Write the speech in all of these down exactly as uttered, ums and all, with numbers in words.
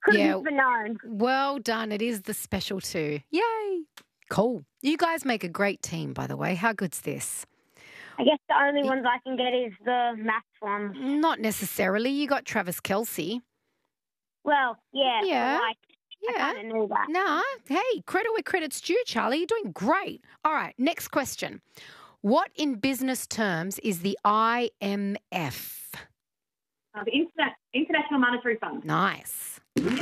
Could Yeah. have been known. Well done. It is the special two. Yay. Cool. You guys make a great team, by the way. How good's this? I guess the only ones I can get is the maths ones. Not necessarily. You got Travis Kelce. Well, yeah. but, Yeah. Like, I Yeah. kind of knew that. Nah. Hey, credit where credit's due, Charlie. You're doing great. All right. Next question. What in business terms is the I M F? Uh, the Interna- International Monetary Fund. Nice.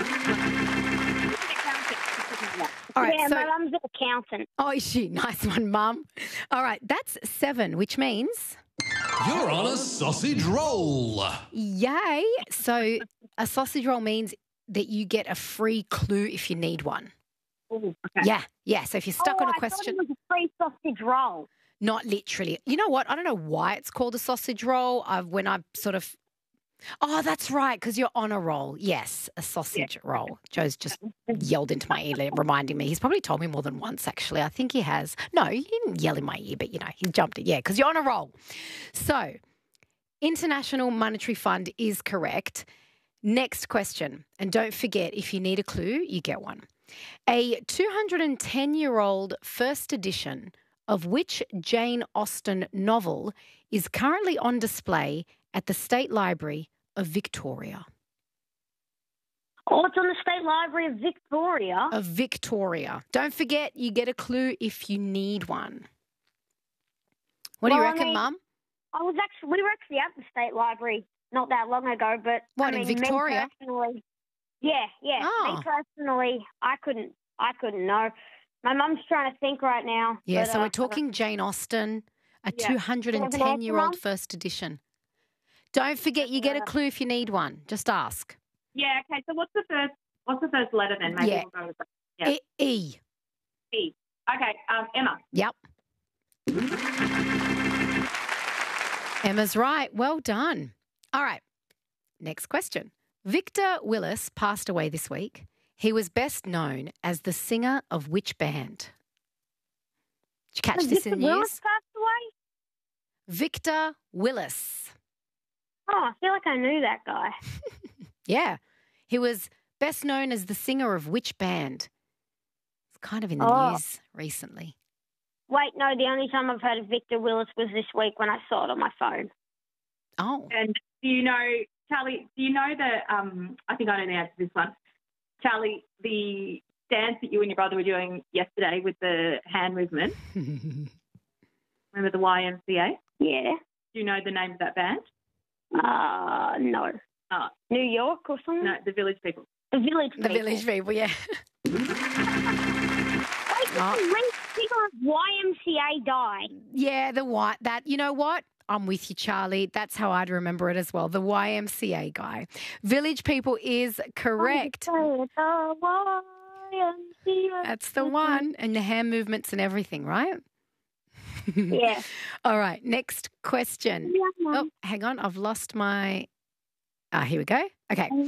All right. yeah, so, my mum's an accountant. oh, is she? Nice one, Mum. All right. That's seven, which means You're on a sausage roll. yay. So a sausage roll means that you get a free clue if you need one. Oh, okay. Yeah. Yeah. So if you're stuck oh, on a I question, thought it was a free sausage roll. not literally. You know what? I don't know why it's called a sausage roll. I've, when I sort of, oh, that's right, because you're on a roll. Yes, a sausage roll. Joe's just yelled into my ear, reminding me. He's probably told me more than once, actually. I think he has. No, he didn't yell in my ear, but, you know, he jumped it. Yeah, because you're on a roll. So, International Monetary Fund is correct. Next question. And don't forget, if you need a clue, you get one. A two hundred ten-year-old first edition of which Jane Austen novel is currently on display at the State Library of Victoria? Oh, it's on the State Library of Victoria. Of Victoria. Don't forget, you get a clue if you need one. What do you Well, I reckon, mean- Mum? I was actually, we were actually at the State Library not that long ago, but What, I in mean, Victoria? Me personally, yeah, yeah. Oh. Me personally, I couldn't, I couldn't know. My mum's trying to think right now. Yeah, but, so uh, we're talking Jane Austen, a Yeah. two hundred ten-year-old Mum? first edition. Don't forget, you get a clue if you need one. Just ask. Yeah, okay. So what's the first what's the first letter then? Maybe Yeah. we'll go with that. Yeah. E. E. E. Okay, um, Emma. Yep. Emma's right. Well done. All right. Next question. Victor Willis passed away this week. He was best known as the singer of which band? Did you catch Has this Victor in the Willis news? passed away? Victor Willis. Oh, I feel like I knew that guy. Yeah. He was best known as the singer of which band? It's kind of in the Oh. news recently. Wait, no, the only time I've heard of Victor Willis was this week when I saw it on my phone. Oh. And do you know, Charlie, do you know the, um, I think I know the answer to this one. Charlie, the dance that you and your brother were doing yesterday with the hand movement, remember the Y M C A? Yeah. Do you know the name of that band? Uh, no. Oh, New York or something? no, the Village People. The Village The People. village people, yeah. Wait, Oh. when singer of Y M C A died? Yeah, the white that you know what? I'm with you, Charlie. That's how I'd remember it as well. The Y M C A guy. Village People is correct. The Y M C A. That's the one. And the hand movements and everything, right? Yeah. All right. Next question. Yeah, Mum. Oh, hang on. I've lost my. Ah, here we go. Okay.